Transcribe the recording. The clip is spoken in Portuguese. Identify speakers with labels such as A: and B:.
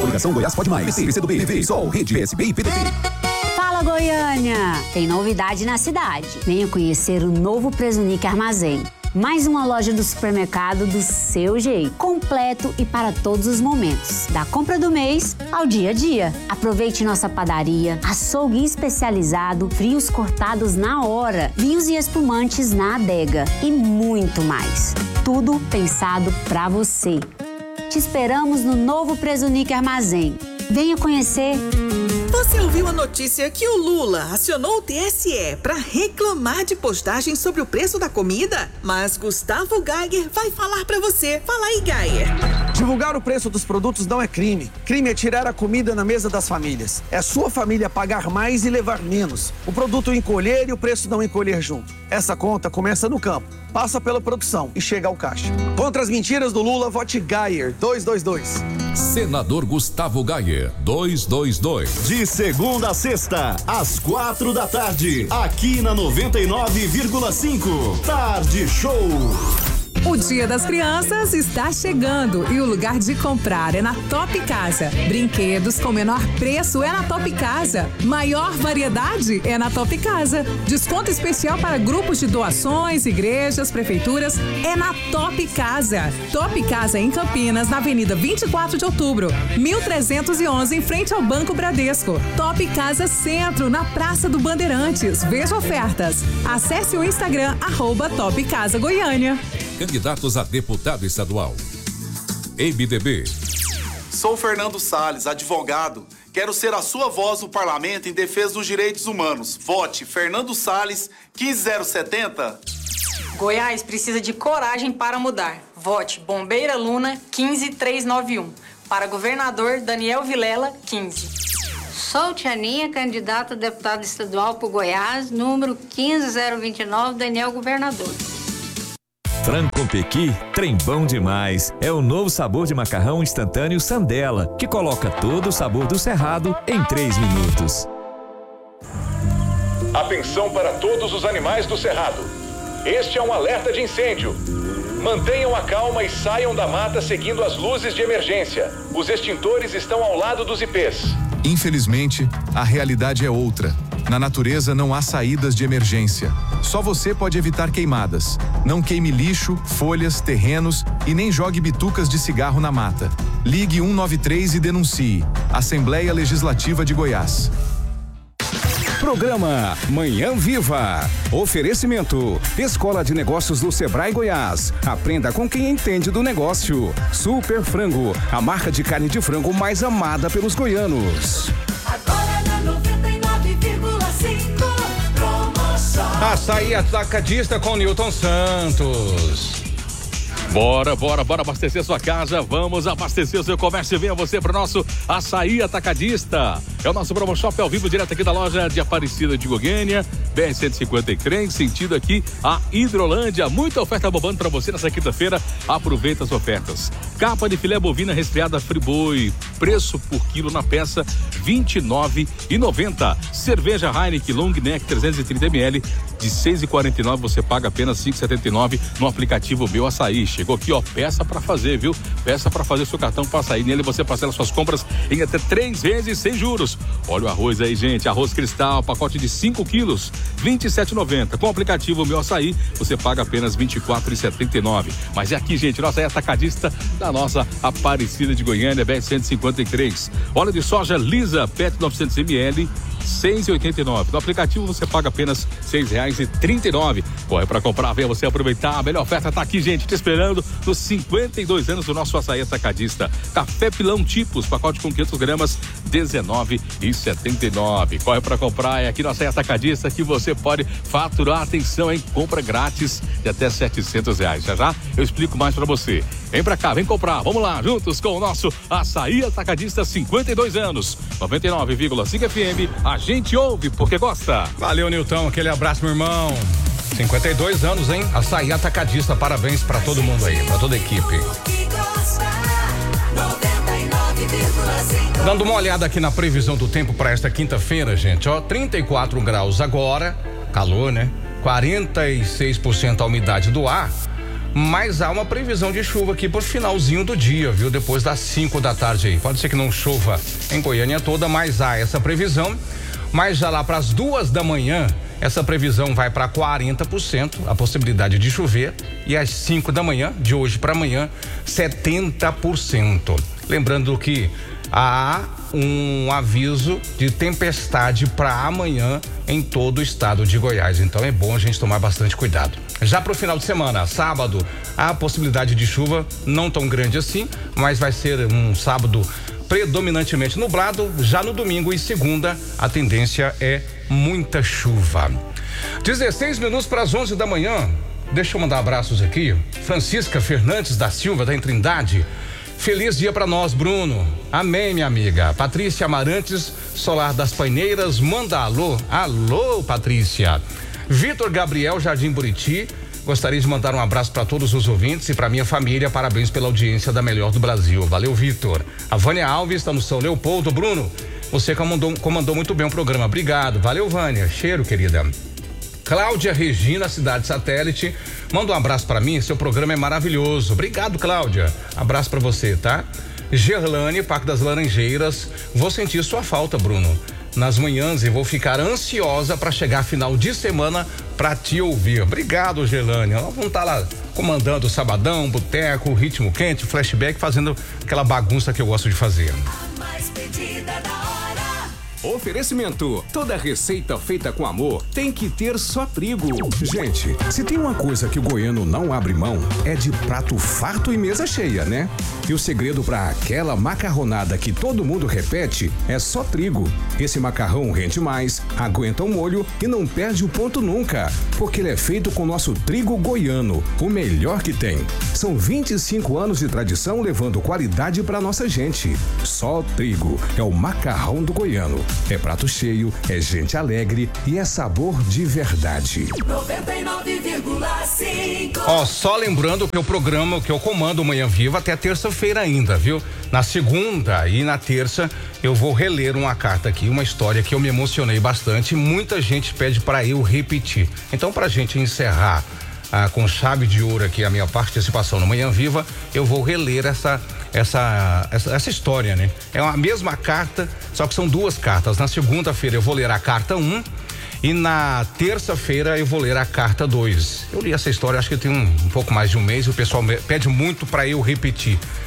A: Coligação Goiás Pode Mais. PC, PCdoB, PV, Sol, Rede, PSB e PDT.
B: Fala, Goiânia! Tem novidade na cidade. Venha conhecer o novo Presunic Armazém. Mais uma loja do supermercado do seu jeito. Completo e para todos os momentos. Da compra do mês ao dia a dia. Aproveite nossa padaria, açougue especializado, frios cortados na hora, vinhos e espumantes na adega e muito mais. Tudo pensado para você. Te esperamos no novo Presunic Armazém. Venha conhecer.
C: Você ouviu a notícia que o Lula acionou o TSE para reclamar de postagem sobre o preço da comida? Mas Gustavo Gayer vai falar para você. Fala aí, Gayer.
D: Divulgar o preço dos produtos não é crime. Crime é tirar a comida na mesa das famílias. É sua família pagar mais e levar menos. O produto encolher e o preço não encolher junto. Essa conta começa no campo, passa pela produção e chega ao caixa. Contra as mentiras do Lula, vote Gayer 222.
E: Senador Gustavo Gayer 222.
F: De segunda a sexta, às 4 da tarde, aqui na 99,5. Tarde Show.
G: O Dia das Crianças está chegando e o lugar de comprar é na Top Casa. Brinquedos com menor preço é na Top Casa. Maior variedade é na Top Casa. Desconto especial para grupos de doações, igrejas, prefeituras é na Top Casa. Top Casa em Campinas, na Avenida 24 de Outubro, 1311, em frente ao Banco Bradesco. Top Casa Centro, na Praça do Bandeirantes. Veja ofertas. Acesse o Instagram @Top Casa Goiânia.
E: Candidatos a deputado estadual. MDB.
H: Sou Fernando Salles, advogado. Quero ser a sua voz no parlamento em defesa dos direitos humanos. Vote Fernando Salles, 15070.
I: Goiás precisa de coragem para mudar. Vote Bombeira Luna, 15391. Para governador, Daniel Vilela, 15.
J: Sou Tianinha, candidata a deputada estadual por Goiás, número 15029, Daniel Governador.
K: Frango Pequi, trem bom demais. É o novo sabor de macarrão instantâneo Sandela, que coloca todo o sabor do Cerrado em 3 minutos.
L: Atenção para todos os animais do Cerrado. Este é um alerta de incêndio. Mantenham a calma e saiam da mata seguindo as luzes de emergência. Os extintores estão ao lado dos ipês.
M: Infelizmente, a realidade é outra. Na natureza não há saídas de emergência. Só você pode evitar queimadas. Não queime lixo, folhas, terrenos e nem jogue bitucas de cigarro na mata. Ligue 193 e denuncie. Assembleia Legislativa de Goiás.
N: Programa Manhã Viva. Oferecimento: Escola de Negócios do Sebrae Goiás. Aprenda com quem entende do negócio. Super Frango, a marca de carne de frango mais amada pelos goianos.
O: Agora na 99,5. Promoção.
P: Açaí Atacadista com Newton Santos.
Q: Bora abastecer sua casa, vamos abastecer o seu comércio. Venha você para o nosso Açaí Atacadista. É o nosso Promo Shop ao vivo, direto aqui da loja de Aparecida de Goiânia, BR-153, sentido aqui a Hidrolândia. Muita oferta bombando para você nessa quinta-feira. Aproveita as ofertas. Capa de filé bovina resfriada Friboi, preço por quilo na peça R$29,90. Cerveja Heineken Long Neck 330 ml de R$6,49, você paga apenas R$5,79 no aplicativo Meu Açaí. Chegou aqui, ó, peça pra fazer, viu? Peça pra fazer seu cartão pra Açaí. Nele você parcela suas compras em até 3 vezes sem juros. Olha o arroz aí, gente. Arroz Cristal, pacote de 5 quilos, R$27,90. Com o aplicativo Meu Açaí, você paga apenas R$24,79. Mas é aqui, gente, nossa atacadista da nossa Aparecida de Goiânia, BR-153. Óleo de soja lisa, PET 900 ml, R$6,89. No aplicativo você paga apenas R$6,39. Corre pra comprar, venha você aproveitar. A melhor oferta tá aqui, gente, te esperando nos 52 anos do nosso Açaí Atacadista. Café Pilão Tipos, pacote com 500 gramas, R$19,79. Corre pra comprar, é aqui no Açaí Atacadista que você pode faturar. Atenção, hein? Compra grátis de até R$700. Já eu explico mais pra você. Vem pra cá, vem comprar. Vamos lá, juntos com o nosso Açaí Atacadista, 52 anos. 99,5 FM. A gente ouve porque gosta.
P: Valeu, Nilton. Aquele abraço, meu irmão. 52 anos, hein? Açaí Atacadista. Parabéns pra todo mundo aí, pra toda a equipe. Dando uma olhada aqui na previsão do tempo para esta quinta-feira, gente, ó, 34 graus agora, calor, né? 46% a umidade do ar. mas há uma previsão de chuva aqui pro finalzinho do dia, viu? Depois das 5 da tarde aí. Pode ser que não chova em Goiânia toda, mas há essa previsão. Mas já lá para as 2 da manhã, essa previsão vai para 40%, a possibilidade de chover, e às 5 da manhã, de hoje para amanhã, 70%. Lembrando que há um aviso de tempestade para amanhã em todo o estado de Goiás, então é bom a gente tomar bastante cuidado. Já para o final de semana, sábado, há a possibilidade de chuva, não tão grande assim, mas vai ser um sábado predominantemente nublado. Já no domingo e segunda, a tendência é muita chuva. 16 minutos para as 11 da manhã. Deixa eu mandar abraços aqui. Francisca Fernandes da Silva, da Trindade. Feliz dia para nós, Bruno. Amém, minha amiga. Patrícia Amarantes, Solar das Paineiras, manda alô. Alô, Patrícia. Vitor Gabriel, Jardim Buriti. Gostaria de mandar um abraço para todos os ouvintes e para minha família. Parabéns pela audiência da melhor do Brasil. Valeu, Vitor. A Vânia Alves está no São Leopoldo. Bruno, você comandou muito bem o programa. Obrigado. Valeu, Vânia. Cheiro, querida. Cláudia Regina, Cidade Satélite. Manda um abraço para mim. Seu programa é maravilhoso. Obrigado, Cláudia. Abraço para você, tá? Gerlane, Parque das Laranjeiras. Vou sentir sua falta, Bruno. Nas manhãs e vou ficar ansiosa para chegar final de semana para te ouvir. Obrigado, Gelane. Nós vamos estar lá comandando o sabadão, boteco, ritmo quente, flashback, fazendo aquela bagunça que eu gosto de fazer.
O: A mais pedida da hora.
N: Oferecimento: toda receita feita com amor tem que ter só trigo. Gente, se tem uma coisa que o goiano não abre mão, é de prato farto e mesa cheia, né? E o segredo para aquela macarronada que todo mundo repete é só trigo. Esse macarrão rende mais, aguenta o molho e não perde o ponto nunca, porque ele é feito com nosso trigo goiano, o melhor que tem. São 25 anos de tradição levando qualidade para nossa gente. Só trigo é o macarrão do goiano. É prato cheio, é gente alegre e é sabor de verdade.
O: 99,5.
P: Ó, só lembrando que o programa que eu comando Manhã Viva até terça-feira ainda, viu? Na segunda e na terça eu vou reler uma carta aqui, uma história que eu me emocionei bastante e muita gente pede para eu repetir. Então, pra gente encerrar com chave de ouro aqui a minha participação no Manhã Viva, eu vou reler essa história, né? É a mesma carta, só que são duas cartas. Na segunda-feira eu vou ler a carta 1 e na terça-feira eu vou ler a carta 2. Eu li essa história, acho que tem um pouco mais de um mês, e o pessoal pede muito para eu repetir.